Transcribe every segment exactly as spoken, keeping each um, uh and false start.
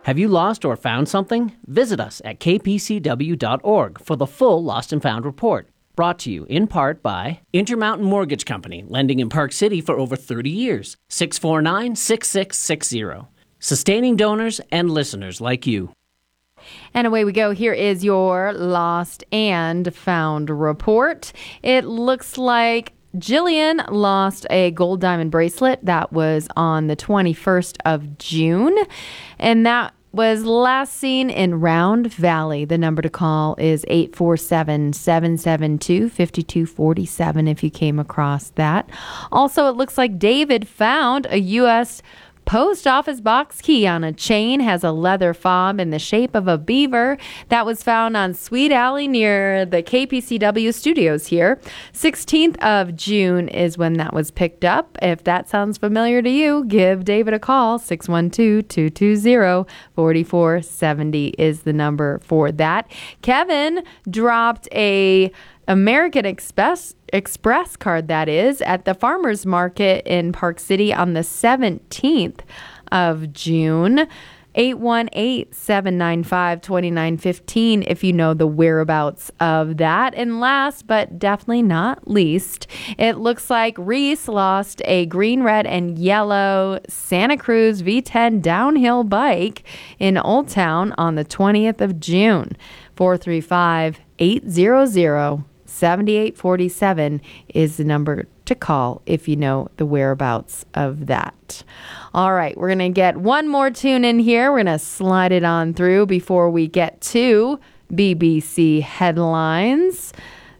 Have you lost or found something? Visit us at k p c w dot org for the full Lost and Found report. Brought to you in part by Intermountain Mortgage Company, lending in Park City for over thirty years. six four nine, six six six zero. Sustaining donors and listeners like you. And away we go. Here is your Lost and Found report. It looks like Jillian lost a gold diamond bracelet that was on the twenty-first of June, and that was last seen in Round Valley. The number to call is eight four seven, seven seven two, five two four seven if you came across that. Also, it looks like David found a U S post office box key on a chain, has a leather fob in the shape of a beaver. That was found on Sweet Alley near the K P C W studios here. sixteenth of June is when that was picked up. If that sounds familiar to you, give David a call. six one two, two two zero, four four seven zero is the number for that. Kevin dropped a American Express Express card, that is, at the farmers market in Park City on the seventeenth of June. eight one eight, seven nine five, two nine one five if you know the whereabouts of that. And last but definitely not least, it looks like Reese lost a green, red, and yellow Santa Cruz V ten downhill bike in Old Town on the twentieth of June. four three five, eight zero zero, seven eight four seven is the number to call if you know the whereabouts of that. All right, we're going to get one more tune in here. We're going to slide it on through before we get to B B C headlines.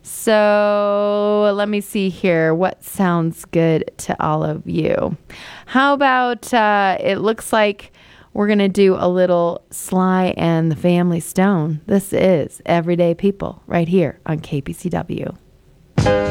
So let me see here. What sounds good to all of you? How about uh, it looks like we're going to do a little Sly and the Family Stone. This is Everyday People right here on K P C W.